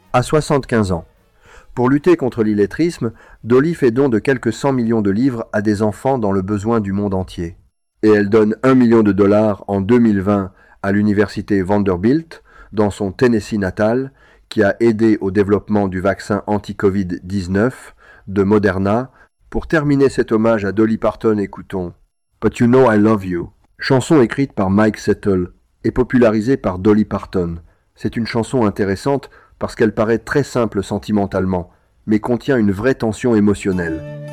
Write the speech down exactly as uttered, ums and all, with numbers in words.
À soixante-quinze ans. Pour lutter contre l'illettrisme, Dolly fait don de quelques cent millions de livres à des enfants dans le besoin du monde entier. Et elle donne un million de dollars en deux mille vingt à l'université Vanderbilt, dans son Tennessee natal, qui a aidé au développement du vaccin anti-covid dix-neuf de Moderna. Pour terminer cet hommage à Dolly Parton, écoutons But You Know I Love You, chanson écrite par Mike Settle et popularisée par Dolly Parton. C'est une chanson intéressante parce qu'elle paraît très simple sentimentalement, mais contient une vraie tension émotionnelle.